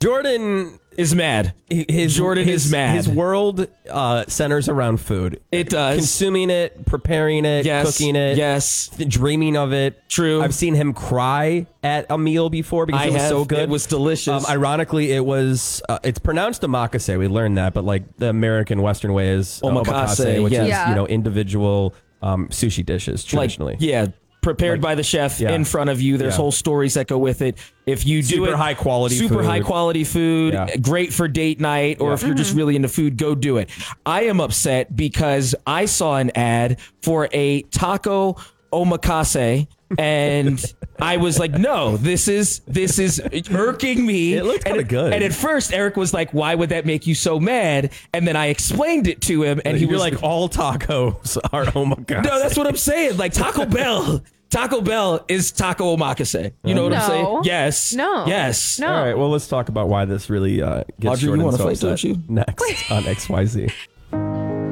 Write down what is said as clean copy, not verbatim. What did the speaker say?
Jordan is mad. Jordan is mad. His world centers around food. It does. Consuming it, preparing it, cooking it. Yes. Dreaming of it. True. I've seen him cry at a meal before because it was so good. It was delicious. Ironically, it was, it's pronounced omakase. We learned that, but like the American Western way is omakase, which is, individual sushi dishes traditionally. Prepared by the chef in front of you. There's whole stories that go with it. If you do super high quality food, great for date night, or if you're just really into food, go do it. I am upset because I saw an ad for a taco omakase, and I was like, no, this is irking me. It looked kind of good. And at first, Eric was like, why would that make you so mad? And then I explained it to him, and he was like, all tacos are omakase. No, that's what I'm saying. Like Taco Bell. Taco Bell is taco omakase. You know what I'm saying? Yes. No. Yes. No. All right. Well, let's talk about why this really gets Audrey, Jordan you want to so fight, upset don't you? next on XYZ.